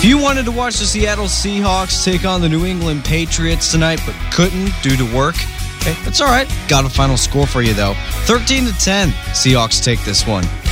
If you wanted to watch the Seattle Seahawks take on the New England Patriots tonight but couldn't due to work, okay, that's all right. Got a final score for you, though. 13-10, Seahawks take this one.